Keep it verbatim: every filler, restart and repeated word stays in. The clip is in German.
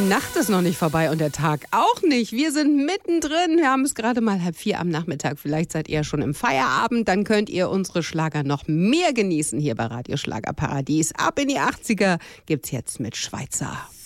Nacht ist noch nicht vorbei und der Tag auch nicht. Wir sind mittendrin. Wir haben es gerade mal halb vier am Nachmittag. Vielleicht seid ihr schon im Feierabend. Dann könnt ihr unsere Schlager noch mehr genießen hier bei Radio Schlagerparadies. Ab in die achtziger gibt's jetzt mit Schweizer.